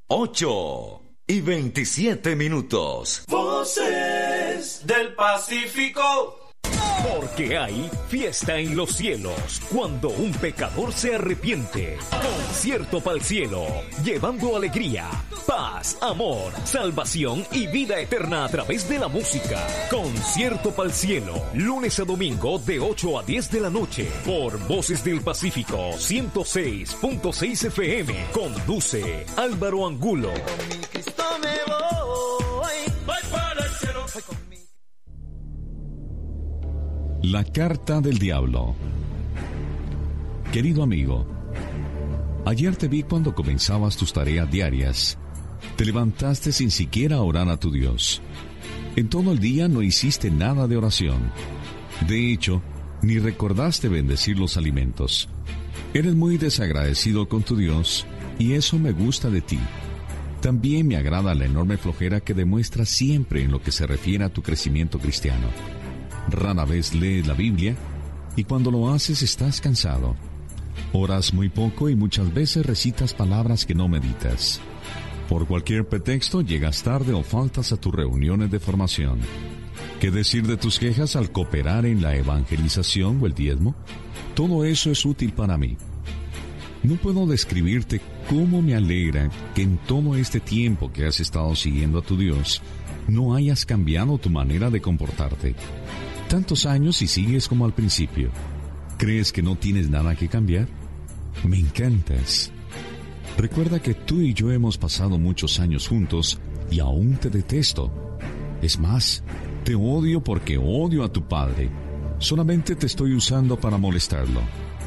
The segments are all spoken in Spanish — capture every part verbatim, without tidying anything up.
ocho y veintisiete minutos. Voces del Pacífico. Porque hay fiesta en los cielos cuando un pecador se arrepiente. Concierto pa'l cielo, llevando alegría, paz, amor, salvación y vida eterna a través de la música. Concierto pa'l cielo, lunes a domingo de ocho a diez de la noche por Voces del Pacífico ciento seis punto seis F M. Conduce Álvaro Angulo. Con mi Cristo me voy, voy para el cielo. Voy con mi... La carta del diablo. Querido amigo, ayer te vi cuando comenzabas tus tareas diarias. Te levantaste sin siquiera orar a tu Dios. En todo el día no hiciste nada de oración. De hecho, ni recordaste bendecir los alimentos. Eres muy desagradecido con tu Dios y eso me gusta de ti. También me agrada la enorme flojera que demuestras siempre en lo que se refiere a tu crecimiento cristiano. Rara vez lees la Biblia y cuando lo haces estás cansado. Oras muy poco y muchas veces recitas palabras que no meditas. Por cualquier pretexto llegas tarde o faltas a tus reuniones de formación. ¿Qué decir de tus quejas al cooperar en la evangelización o el diezmo? Todo eso es útil para mí. No puedo describirte cómo me alegra que en todo este tiempo que has estado siguiendo a tu Dios no hayas cambiado tu manera de comportarte. Tantos años y sigues como al principio. ¿Crees que no tienes nada que cambiar? Me encantas. Recuerda que tú y yo hemos pasado muchos años juntos y aún te detesto. Es más, te odio porque odio a tu padre. Solamente te estoy usando para molestarlo.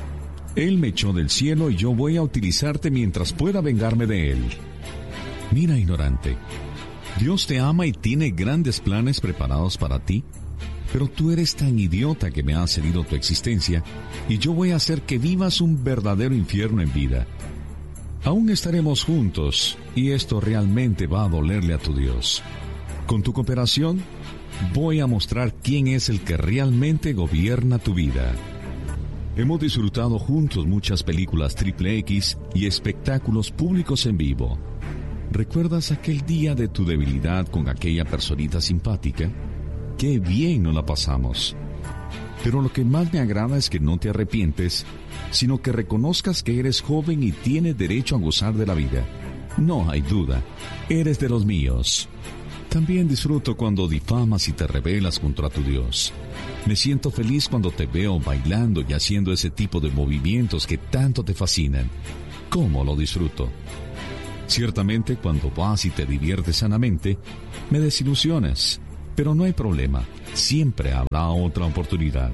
Él me echó del cielo y yo voy a utilizarte mientras pueda vengarme de él. Mira, ignorante, Dios te ama y tiene grandes planes preparados para ti. Pero tú eres tan idiota que me ha cedido tu existencia y yo voy a hacer que vivas un verdadero infierno en vida. Aún estaremos juntos y esto realmente va a dolerle a tu Dios. Con tu cooperación, voy a mostrar quién es el que realmente gobierna tu vida. Hemos disfrutado juntos muchas películas triple X y espectáculos públicos en vivo. ¿Recuerdas aquel día de tu debilidad con aquella personita simpática? ¡Qué bien nos la pasamos! Pero lo que más me agrada es que no te arrepientes, sino que reconozcas que eres joven y tienes derecho a gozar de la vida. No hay duda, eres de los míos. También disfruto cuando difamas y te rebelas contra tu Dios. Me siento feliz cuando te veo bailando y haciendo ese tipo de movimientos que tanto te fascinan. ¿Cómo lo disfruto? Ciertamente, cuando vas y te diviertes sanamente, me desilusionas. Pero no hay problema, siempre habrá otra oportunidad.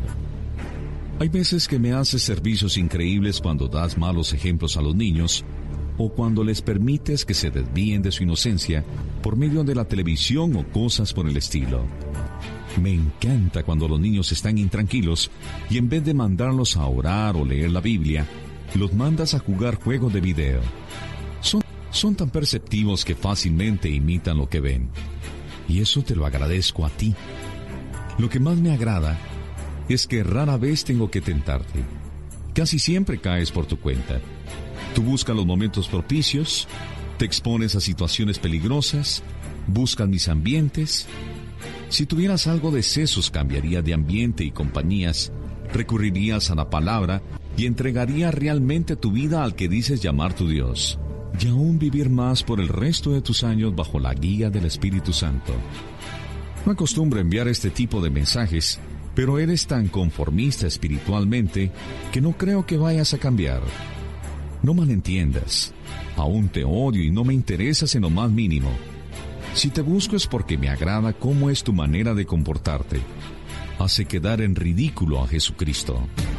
Hay veces que me haces servicios increíbles cuando das malos ejemplos a los niños o cuando les permites que se desvíen de su inocencia por medio de la televisión o cosas por el estilo. Me encanta cuando los niños están intranquilos y en vez de mandarlos a orar o leer la Biblia, los mandas a jugar juegos de video. Son, son tan perceptivos que fácilmente imitan lo que ven. Y eso te lo agradezco a ti. Lo que más me agrada es que rara vez tengo que tentarte. Casi siempre caes por tu cuenta. Tú buscas los momentos propicios, te expones a situaciones peligrosas, buscas mis ambientes. Si tuvieras algo de sesos, cambiaría de ambiente y compañías, recurrirías a la palabra y entregarías realmente tu vida al que dices llamar tu Dios. Y aún vivir más por el resto de tus años bajo la guía del Espíritu Santo. No acostumbro enviar este tipo de mensajes, pero eres tan conformista espiritualmente que no creo que vayas a cambiar. No malentiendas, aún te odio y no me interesas en lo más mínimo. Si te busco es porque me agrada cómo es tu manera de comportarte. Hace quedar en ridículo a Jesucristo.